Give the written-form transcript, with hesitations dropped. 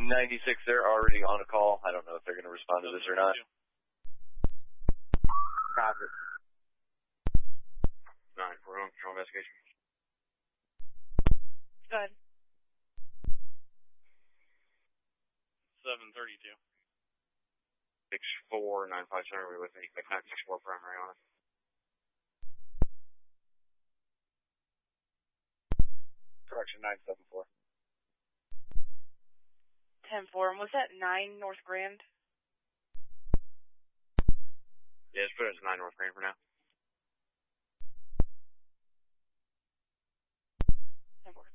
96, they're already on a call. I don't know if they're going to respond to this or not. Copy. 9, we're on control investigation. Go ahead. 732. 64957, are we with me? 964 primary on it. Correction, 974. 10-4. And was that 9 North Grand? Yeah, just put it as 9 North Grand for now. 10-4.